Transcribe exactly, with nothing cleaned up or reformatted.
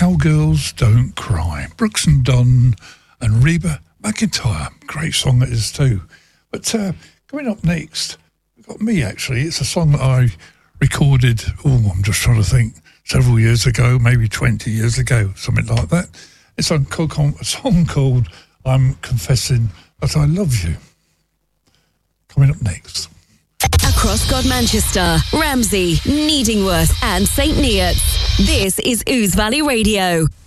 Cowgirls Don't Cry. Brooks and Dunn and Reba McEntire. Great song it is too. But uh, coming up next, we've got me actually. It's a song that I recorded, oh, I'm just trying to think, several years ago, maybe twenty years ago, something like that. It's a song called I'm Confessing That I Love You. Coming up next. Across God Manchester, Ramsey, Needingworth and St Neots. This is Ouse Valley Radio.